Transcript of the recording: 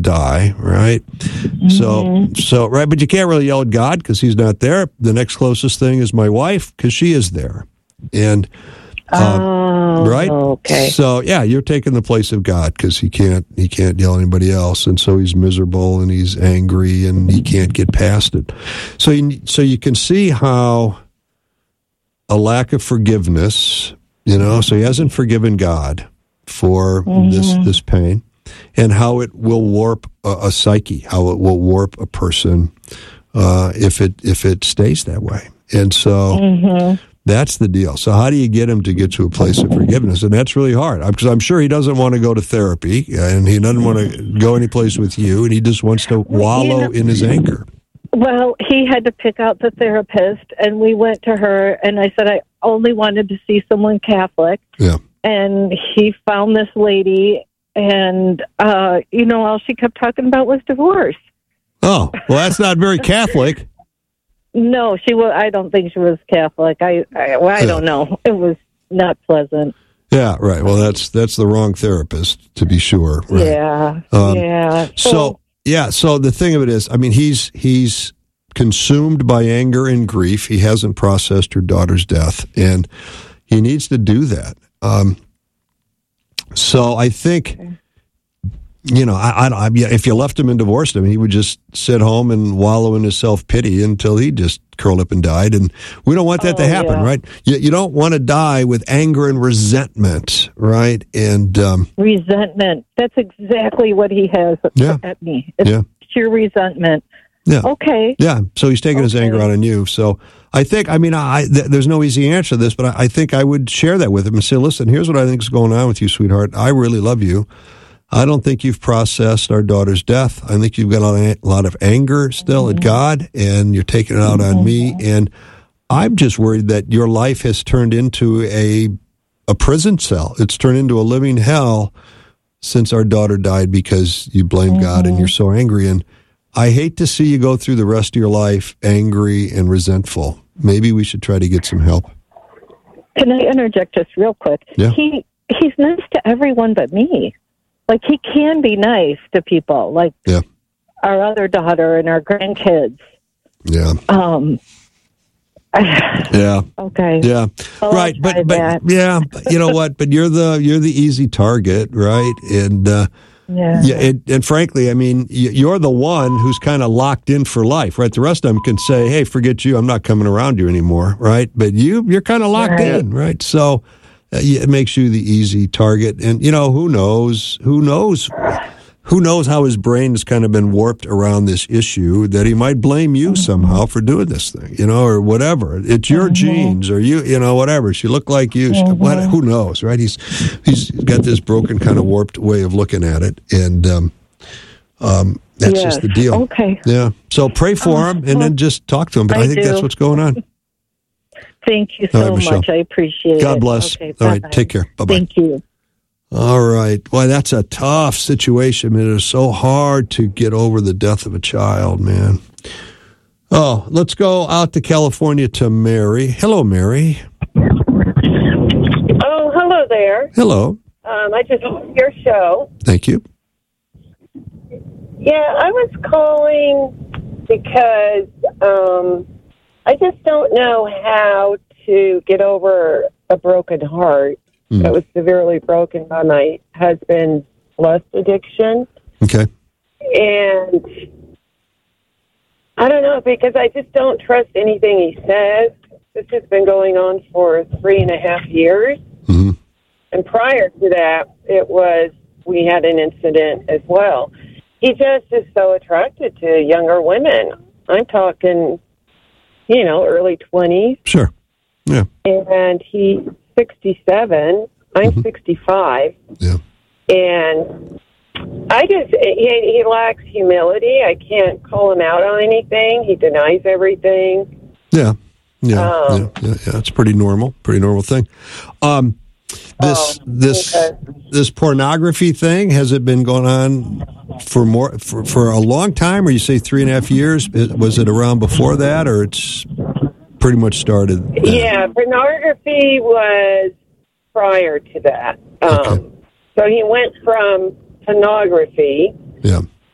die, right? Mm-hmm. So right, but you can't really yell at God because he's not there. The next closest thing is my wife because she is there. And right? Okay. So yeah, you're taking the place of God because he can't yell at anybody else, and so he's miserable and he's angry and he can't get past it. So you can see how a lack of forgiveness, so he hasn't forgiven God for this pain, and how it will warp a psyche, how it will warp a person if it stays that way, and so. That's the deal. So how do you get him to get to a place of forgiveness? And that's really hard because I'm sure he doesn't want to go to therapy and he doesn't want to go any place with you, and he just wants to wallow in his anger. Well, he had to pick out the therapist, and we went to her, and I said I only wanted to see someone Catholic. Yeah. And he found this lady, and, all she kept talking about was divorce. Oh, well, that's not very Catholic. No, she was. I don't think she was Catholic. I don't know. It was not pleasant. Yeah, right. Well, that's the wrong therapist, to be sure. Right? Yeah, yeah. So the thing of it is, I mean, he's consumed by anger and grief. He hasn't processed her daughter's death, and he needs to do that. So I think. If you left him and divorced him, he would just sit home and wallow in his self-pity until he just curled up and died. And we don't want that to happen, right? You don't want to die with anger and resentment, right? And resentment. That's exactly what he has at me. It's sheer resentment. Yeah. Okay. Yeah. So he's taking his anger out on you. So I think, there's no easy answer to this, but I think I would share that with him and say, listen, here's what I think is going on with you, sweetheart. I really love you. I don't think you've processed our daughter's death. I think you've got a lot of anger still at God, and you're taking it out on me. And I'm just worried that your life has turned into a prison cell. It's turned into a living hell since our daughter died because you blame God and you're so angry. And I hate to see you go through the rest of your life angry and resentful. Maybe we should try to get some help. Can I interject just real quick? Yeah. He's nice to everyone but me. Like, he can be nice to people, like our other daughter and our grandkids. Yeah. Yeah. Okay. Yeah. Well, right. But yeah. But you know what? But you're the easy target, right? And and frankly, I mean, you're the one who's kind of locked in for life, right? The rest of them can say, "Hey, forget you. I'm not coming around you anymore," right? But you're kind of locked in, right? So. It makes you the easy target, and who knows how his brain has kind of been warped around this issue that he might blame you somehow for doing this thing, or whatever. It's your genes, or whatever. She looked like you. Who knows, right? He's got this broken kind of warped way of looking at it, and that's just the deal. Okay. Yeah. So pray for him, and then just talk to him. But I think that's what's going on. Thank you so much. I appreciate it. God bless. Okay, all right, take care. Bye-bye. Thank you. All right. Well, that's a tough situation. I mean, it is so hard to get over the death of a child, man. Oh, let's go out to California to Mary. Hello, Mary. Oh, hello there. Hello. I just listened to your show. Thank you. Yeah, I was calling because I just don't know how to get over a broken heart that was severely broken by my husband's lust addiction. Okay. And I don't know, because I just don't trust anything he says. This has been going on for 3.5 years. Mm-hmm. And prior to that, we had an incident as well. He just is so attracted to younger women. I'm talking, early 20s. Sure. Yeah. And he's 67. I'm 65. Yeah. And he lacks humility. I can't call him out on anything. He denies everything. Yeah. Yeah. It's pretty normal thing. This pornography thing, has it been going on for a long time, or you say 3.5 years? Was it around before that, or it's pretty much started? Yeah, pornography was prior to that. Okay. So he went from pornography